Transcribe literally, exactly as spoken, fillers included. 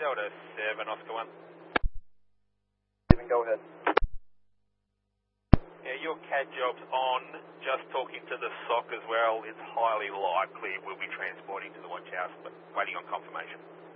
Delta seven, Oscar one. Even go ahead. Yeah, your C A D job's on. Just talking to the S O C as well. It's highly likely we'll be transporting to the watch house, but waiting on confirmation.